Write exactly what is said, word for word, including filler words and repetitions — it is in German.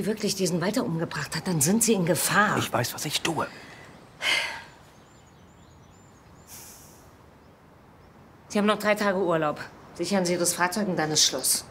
wirklich diesen Walter umgebracht hat, dann sind Sie in Gefahr. Ich weiß, was ich tue. Sie haben noch drei Tage Urlaub. Sichern Sie das Fahrzeug und dann ist Schluss.